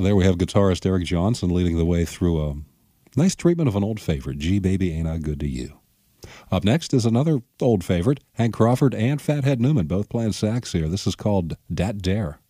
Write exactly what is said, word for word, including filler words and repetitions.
there we have guitarist Eric Johnson leading the way through a nice treatment of an old favorite, Gee Baby Ain't I Good to You. Up next is another old favorite, Hank Crawford and Fathead Newman, both playing sax here. This is called Dat Dare.